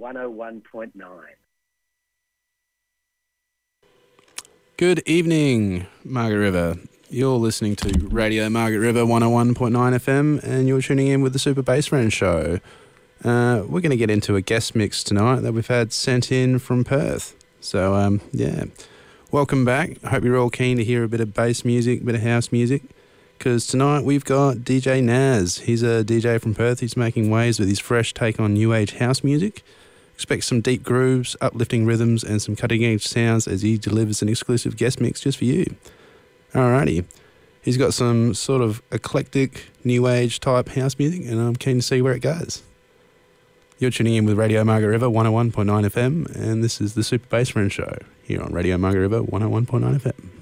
101.9. Good evening, Margaret River. You're listening to Radio Margaret River 101.9 FM, and you're tuning in with the Super Bass Friends Show. We're going to get into a guest mix tonight that we've had sent in from Perth. So, welcome back. I hope you're all keen to hear a bit of bass music, a bit of house music, because tonight we've got DJ Naz. He's a DJ from Perth. He's making waves with his fresh take on new age house music. Expect some deep grooves, uplifting rhythms, and some cutting-edge sounds as he delivers an exclusive guest mix just for you. Alrighty. He's got some sort of eclectic, new age type house music, and I'm keen to see where it goes. You're tuning in with Radio Margaret River 101.9 FM, and this is the Super Bass Friends Show here on Radio Margaret River 101.9 FM.